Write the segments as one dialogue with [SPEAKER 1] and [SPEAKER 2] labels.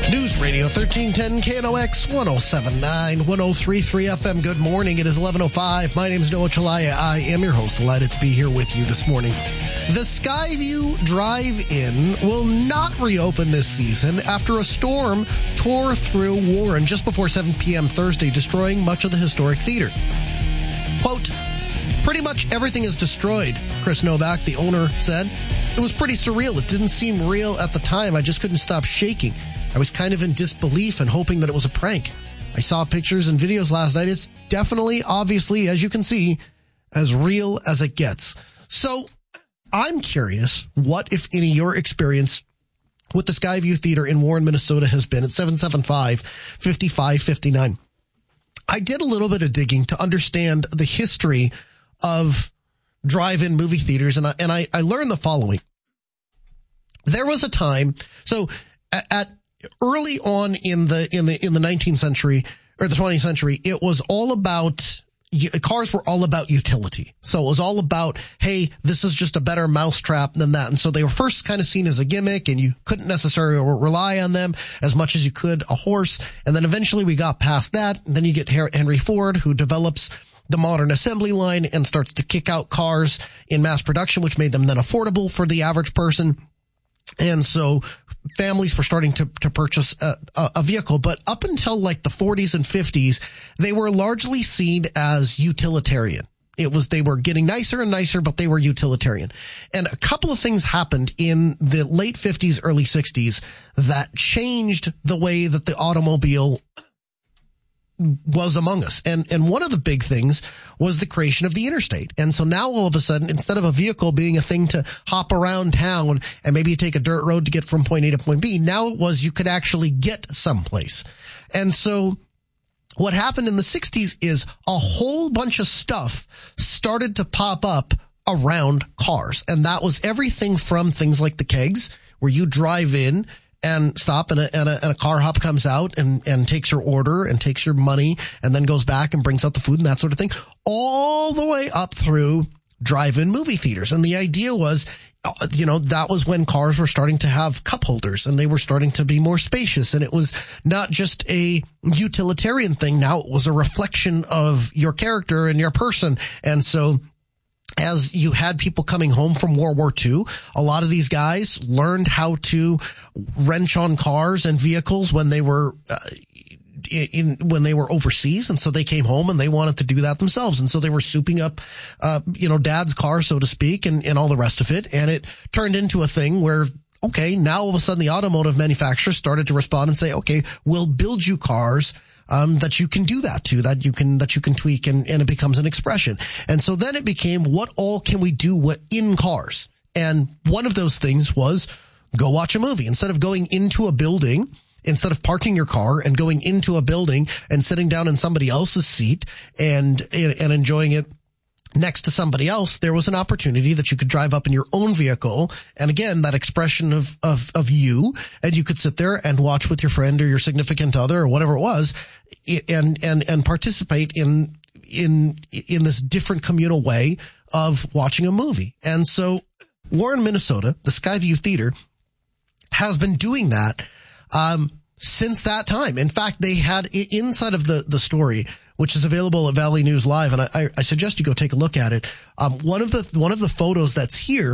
[SPEAKER 1] News Radio 1310 KNOX 107.9 103.3 FM. Good morning. It is 11:05. My name is Noah Chalaya. I am your host. Delighted to be here with you this morning. The Skyview Drive-In will not reopen this season after a storm tore through Warren just before 7 p.m. Thursday, destroying much of the historic theater. Quote, "Pretty much everything is destroyed," Chris Novak, the owner, said. "It was pretty surreal. It didn't seem real at the time. I just couldn't stop shaking. I was kind of in disbelief and hoping that it was a prank. I saw pictures and videos last night. It's definitely, obviously, as you can see, as real as it gets." So I'm curious what, if any, your experience with the Skyview Theater in Warren, Minnesota has been at 775-5559. I did a little bit of digging to understand the history of drive-in movie theaters, and I learned the following. There was a time, so at early on in the 19th century or the 20th century, it was all about, cars were all about utility. So it was all about, hey, this is just a better mousetrap than that. And so they were first kind of seen as a gimmick, and you couldn't necessarily rely on them as much as you could a horse. And then eventually we got past that. And then you get Henry Ford, who develops the modern assembly line and starts to kick out cars in mass production, which made them then affordable for the average person. And so families were starting to purchase a vehicle. But up until like the 40s and 50s, they were largely seen as utilitarian. They were getting nicer and nicer, but they were utilitarian. And a couple of things happened in the late 50s, early 60s that changed the way that the automobile was among us. And one of the big things was the creation of the interstate. And so now all of a sudden, instead of a vehicle being a thing to hop around town and maybe you take a dirt road to get from point A to point B, now it was you could actually get someplace. And so what happened in the 60s is a whole bunch of stuff started to pop up around cars. And that was everything from things like the kegs, where you drive in and stop and a car hop comes out and takes your order and takes your money and then goes back and brings out the food and that sort of thing, all the way up through drive-in movie theaters. And the idea was, that was when cars were starting to have cup holders and they were starting to be more spacious. And it was not just a utilitarian thing. Now it was a reflection of your character and your person. And so as you had people coming home from World War II, a lot of these guys learned how to wrench on cars and vehicles when they were when they were overseas. And so they came home and they wanted to do that themselves. And so they were souping up, dad's car, so to speak, and all the rest of it. And it turned into a thing where, okay, now all of a sudden the automotive manufacturers started to respond and say, okay, we'll build you cars that you can do that to, that you can tweak, and it becomes an expression. And so then it became, what all can we do in cars? And one of those things was go watch a movie. Instead of going into a building, instead of parking your car and going into a building and sitting down in somebody else's seat and enjoying it next to somebody else, there was an opportunity that you could drive up in your own vehicle. And again, that expression of you, and you could sit there and watch with your friend or your significant other or whatever it was, and participate in this different communal way of watching a movie. And so Warren, Minnesota, the Skyview Theater has been doing that, since that time. In fact, they had inside of the story, which is available at Valley News Live, and I suggest you go take a look at it. One of the photos that's here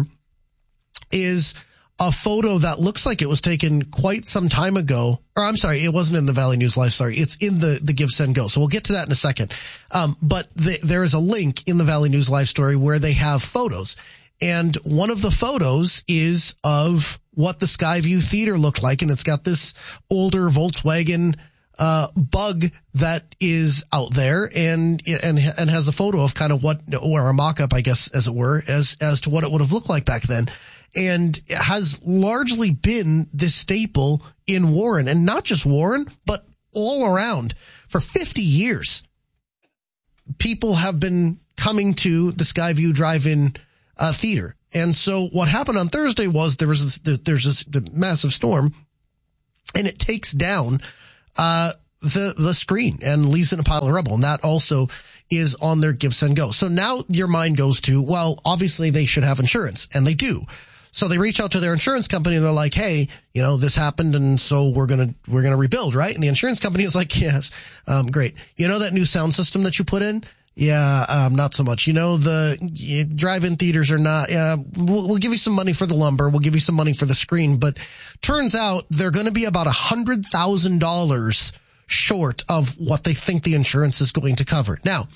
[SPEAKER 1] is a photo that looks like it was taken quite some time ago. Or I'm sorry, it wasn't in the Valley News Live. Sorry, it's in the Give, Send, Go. So we'll get to that in a second. But there is a link in the Valley News Live story where they have photos. And one of the photos is of what the Skyview Theater looked like. And it's got this older Volkswagen bug that is out there and has a photo of kind of or a mock-up, I guess, as it were, as to what it would have looked like back then. And it has largely been this staple in Warren, and not just Warren, but all around for 50 years. People have been coming to the Skyview Drive-In theater. And so what happened on Thursday was there's this massive storm, and it takes down the screen and leaves it in a pile of rubble. And that also is on their Give, Send, Go. So now your mind goes to, well, obviously they should have insurance, and they do. So they reach out to their insurance company and they're like, hey, this happened. And so we're going to rebuild, right? And the insurance company is like, yes, great. That new sound system that you put in? Yeah, not so much. The drive-in theaters are not, we'll give you some money for the lumber. We'll give you some money for the screen. But turns out they're going to be about $100,000 short of what they think the insurance is going to cover. Now,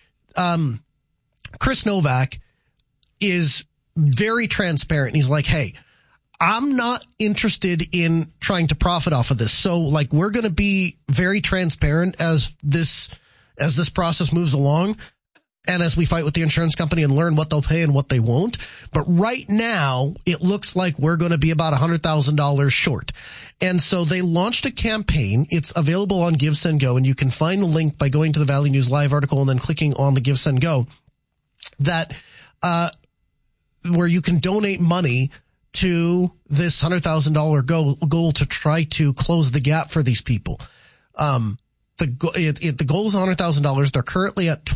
[SPEAKER 1] Chris Novak is very transparent. He's like, hey, I'm not interested in trying to profit off of this. So we're going to be very transparent as this process moves along and as we fight with the insurance company and learn what they'll pay and what they won't. But right now, it looks like we're going to be about $100,000 short. And so they launched a campaign. It's available on GiveSendGo, and you can find the link by going to the Valley News Live article and then clicking on the GiveSendGo that, where you can donate money to this $100,000 goal to try to close the gap for these people. The goal is $100,000. They're currently at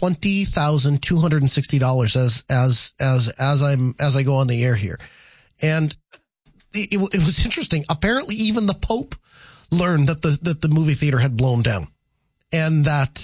[SPEAKER 1] $20,260 as I go on the air here. And it was interesting. Apparently even the Pope learned that the movie theater had blown down and that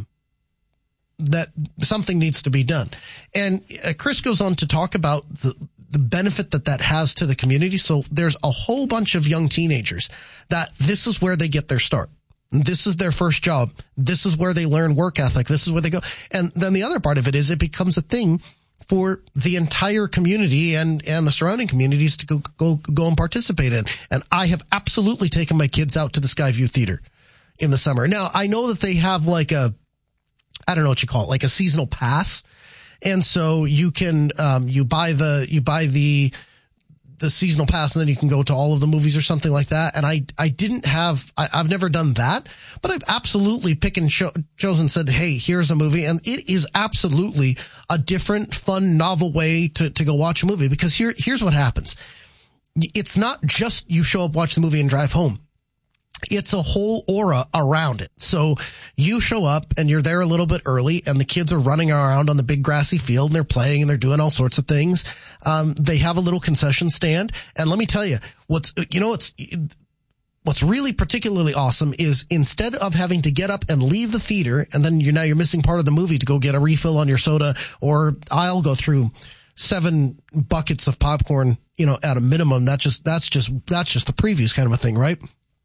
[SPEAKER 1] something needs to be done. And Chris goes on to talk about the benefit that has to the community. So there's a whole bunch of young teenagers that this is where they get their start. This is their first job. This is where they learn work ethic. This is where they go. And then the other part of it is it becomes a thing for the entire community and the surrounding communities to go and participate in. And I have absolutely taken my kids out to the Skyview Theater in the summer. Now, I know that they have I don't know what you call it, like a seasonal pass. And so you can, you buy the seasonal pass and then you can go to all of the movies or something like that. And I've never done that, but I've absolutely picked and chosen, said, hey, here's a movie. And it is absolutely a different, fun, novel way to go watch a movie, because here's what happens. It's not just you show up, watch the movie and drive home. It's a whole aura around it. So you show up and you're there a little bit early and the kids are running around on the big grassy field and they're playing and they're doing all sorts of things. They have a little concession stand. And let me tell you, what's really particularly awesome is instead of having to get up and leave the theater and then you're missing part of the movie to go get a refill on your soda, or I'll go through 7 buckets of popcorn, at a minimum. That's just the previews kind of a thing, right?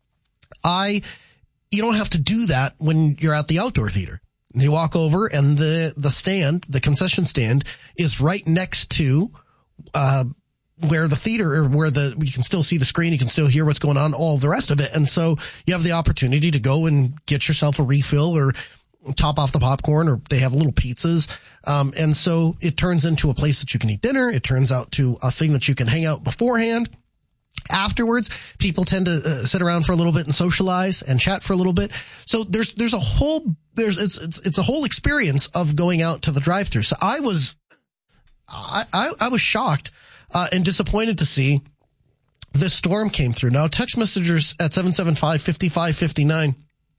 [SPEAKER 1] You don't have to do that when you're at the outdoor theater. You walk over and the concession stand is right next to, where the theater, or you can still see the screen, you can still hear what's going on, all the rest of it. And so you have the opportunity to go and get yourself a refill or top off the popcorn, or they have little pizzas. And so it turns into a place that you can eat dinner. It turns out to a thing that you can hang out beforehand. Afterwards, people tend to sit around for a little bit and socialize and chat for a little bit. So it's a whole experience of going out to the drive-thru. So I was shocked and disappointed to see this storm came through. Now, text messengers at 775-5559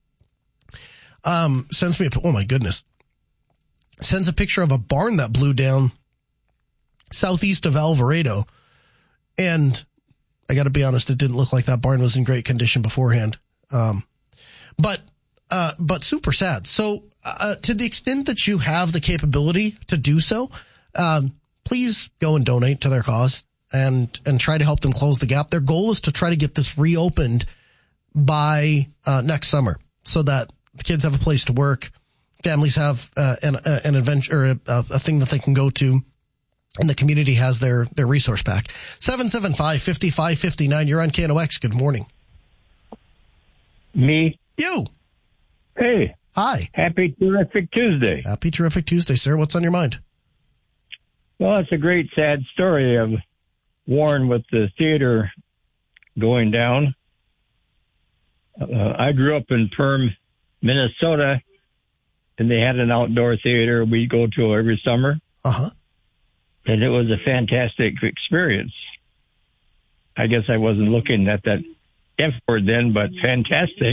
[SPEAKER 1] sends me sends a picture of a barn that blew down southeast of Alvarado, and I got to be honest, it didn't look like that barn was in great condition beforehand. But super sad. So, to the extent that you have the capability to do so, please go and donate to their cause and try to help them close the gap. Their goal is to try to get this reopened by, next summer so that kids have a place to work. Families have, an adventure, a thing that they can go to. And the community has their resource pack. 775-5559. You're on KNOX. Good morning.
[SPEAKER 2] Me?
[SPEAKER 1] You.
[SPEAKER 2] Hey.
[SPEAKER 1] Hi.
[SPEAKER 2] Happy Terrific Tuesday.
[SPEAKER 1] Happy Terrific Tuesday, sir. What's on your mind?
[SPEAKER 2] Well, it's a great sad story of Warren with the theater going down. I grew up in Perm, Minnesota, and they had an outdoor theater we'd go to every summer.
[SPEAKER 1] Uh-huh.
[SPEAKER 2] And it was a fantastic experience. I guess I wasn't looking at that F word then, but fantastic.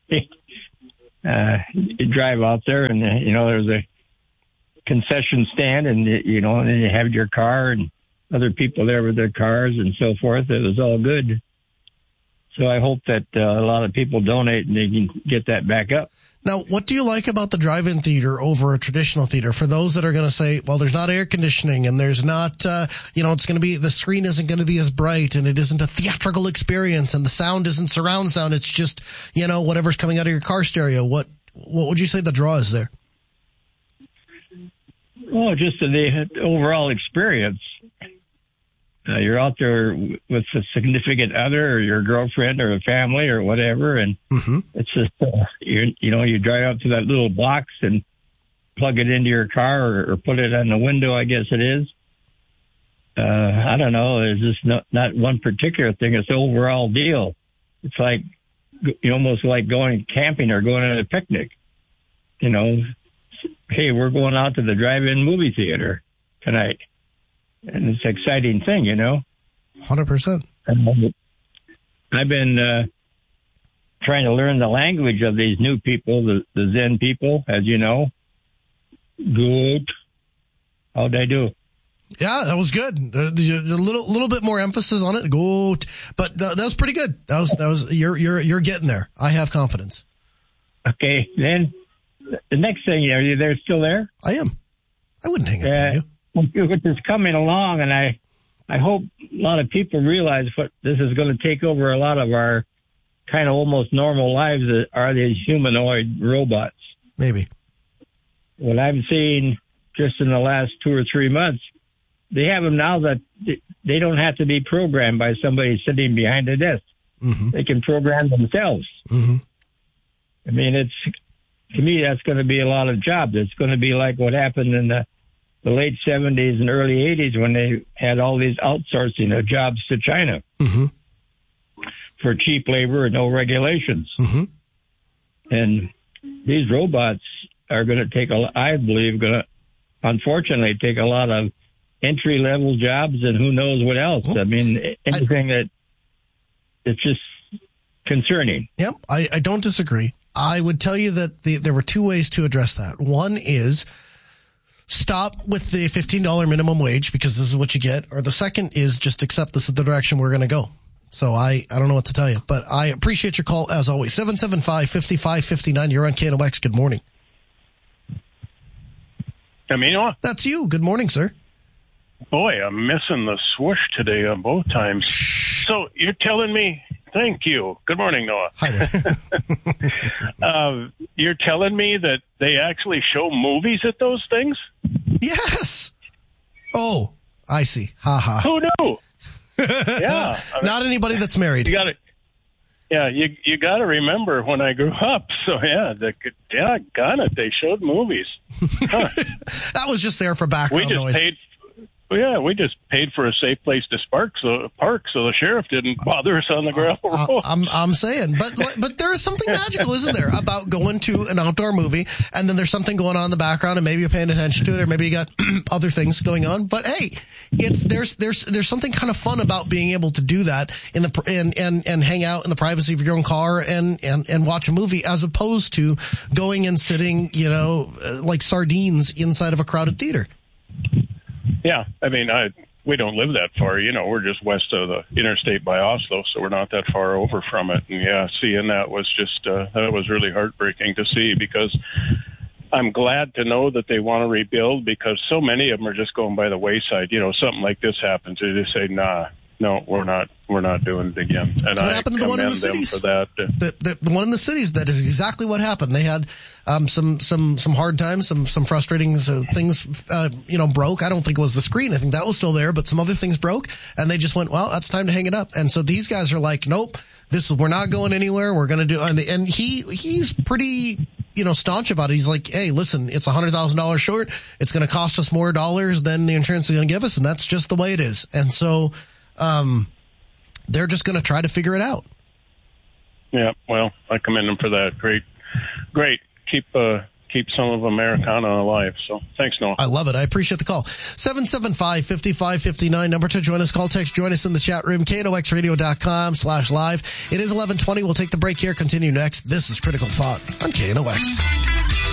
[SPEAKER 2] You drive out there and, there's a concession stand and, and then you have your car and other people there with their cars and so forth. It was all good. So I hope that a lot of people donate and they can get that back up.
[SPEAKER 1] Now, what do you like about the drive-in theater over a traditional theater? For those that are going to say, well, there's not air conditioning and there's not, it's going to be, the screen isn't going to be as bright and it isn't a theatrical experience and the sound isn't surround sound. It's just, whatever's coming out of your car stereo. What would you say the draw is there?
[SPEAKER 2] Oh, just the overall experience. You're out there with a significant other or your girlfriend or a family or whatever, and it's just, you drive up to that little box and plug it into your car or put it on the window, I guess it is. I don't know. There's just not one particular thing. It's the overall deal. It's like, almost like going camping or going on a picnic. Hey, we're going out to the drive-in movie theater tonight. And it's an exciting thing,
[SPEAKER 1] 100%.
[SPEAKER 2] I've been trying to learn the language of these new people, the Zen people, as you know. Good. How'd I do?
[SPEAKER 1] Yeah, that was good. A little bit more emphasis on it. Good, but that was pretty good. That was you're getting there. I have confidence.
[SPEAKER 2] Okay, then the next thing, are you there? Still there?
[SPEAKER 1] I am. I wouldn't hang up on you.
[SPEAKER 2] It's coming along, and I hope a lot of people realize what this is going to take over a lot of our kind of almost normal lives are these humanoid robots.
[SPEAKER 1] Maybe.
[SPEAKER 2] What I've seen just in the last 2 or 3 months, they have them now that they don't have to be programmed by somebody sitting behind a desk. Mm-hmm. They can program themselves.
[SPEAKER 1] Mm-hmm.
[SPEAKER 2] I mean, to me, that's going to be a lot of jobs. It's going to be like what happened in the late 70s and early 80s when they had all these outsourcing of jobs to China for cheap labor and no regulations. Mm-hmm. And these robots are going to take, I believe, unfortunately take a lot of entry-level jobs and who knows what else. I mean, anything that it's just concerning.
[SPEAKER 1] Yep, I don't disagree. I would tell you that there were two ways to address that. One is stop with the $15 minimum wage because this is what you get. Or the second is just accept this is the direction we're going to go. So I don't know what to tell you, but I appreciate your call as always. 775-5559. You're on KNOX. Good morning.
[SPEAKER 3] Camino?
[SPEAKER 1] That's you. Good morning, sir.
[SPEAKER 3] Boy, I'm missing the swoosh today on both times. So you're telling me, thank you. Good morning, Noah.
[SPEAKER 1] Hi there.
[SPEAKER 3] You're telling me that they actually show movies at those things?
[SPEAKER 1] Yes. Oh, I see. Ha ha.
[SPEAKER 3] Who knew? Yeah.
[SPEAKER 1] Not anybody that's married.
[SPEAKER 3] You got it. Yeah, you got to remember when I grew up. So yeah, got it. They showed movies. Huh.
[SPEAKER 1] That was just there for background noise.
[SPEAKER 3] We just paid for a safe place to park, so the sheriff didn't bother us on the gravel road.
[SPEAKER 1] I'm saying, but there is something magical, isn't there, about going to an outdoor movie and then there's something going on in the background and maybe you're paying attention to it or maybe you got other things going on. But hey, there's something kind of fun about being able to do that and hang out in the privacy of your own car and watch a movie as opposed to going and sitting, like sardines inside of a crowded theater.
[SPEAKER 3] Yeah, I mean, we don't live that far. We're just west of the interstate by Oslo, so we're not that far over from it. And yeah, seeing that was just that was really heartbreaking to see because I'm glad to know that they want to rebuild because so many of them are just going by the wayside. Something like this happens, they just say, "Nah, no, we're not doing it again." And
[SPEAKER 1] what happened to the one in the cities?
[SPEAKER 3] For that.
[SPEAKER 1] The one in the cities, that is exactly what happened. They had some hard times, some frustrating things, broke. I don't think it was the screen. I think that was still there, but some other things broke, and they just went, well, that's time to hang it up. And so these guys are like, nope, we're not going anywhere. We're going to do, and he's pretty, staunch about it. He's like, hey, listen, it's $100,000 short. It's going to cost us more dollars than the insurance is going to give us, and that's just the way it is. And so, they're just going to try to figure it out.
[SPEAKER 3] Yeah, well, I commend them for that. Great. Keep some of Americana alive. So thanks, Noah.
[SPEAKER 1] I love it. I appreciate the call. 775-5559. Number to join us. Call, text, join us in the chat room. KNOXradio.com/live. It is 11:20. We'll take the break here. Continue next. This is Critical Thought on KNOX.